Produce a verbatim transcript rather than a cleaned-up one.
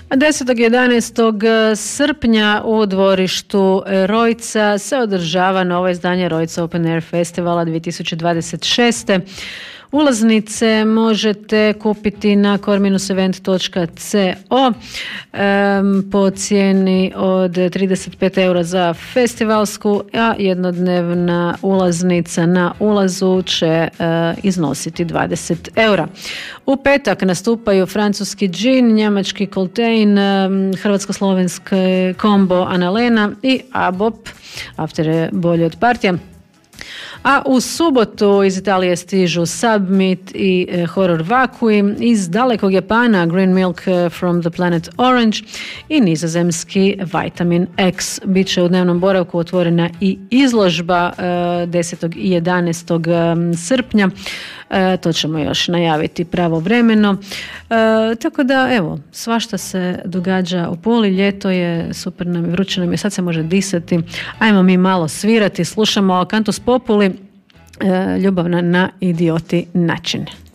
desetog i jedanaestog srpnja u dvorištu Rojca se održava novo izdanje Rojca Open Air Festivala dvije tisuće dvadeset šeste. Ulaznice možete kupiti na core dash event dot co um, po cijeni od trideset pet eura za festivalsku, a jednodnevna ulaznica na ulazu će uh, iznositi dvadeset eura. U petak nastupaju francuski džin, njemački Coltain, um, hrvatsko-slovenski kombo Analena i Abop, After je bolji od partija. A u subotu iz Italije stižu Submit i e, Horror Vacui, iz dalekog Japana Green Milk from the Planet Orange i nizozemski Vitamin X. Biće u dnevnom boravku otvorena i izložba e, desetog i jedanaestog srpnja. E, to ćemo još najaviti pravovremeno. E, tako da, evo, svašta se događa u Puli, ljeto je, super nam je, vruće nam je, sad se može disati. Ajmo mi malo svirati, slušamo Cantus Populi, e, ljubavna na idioti način.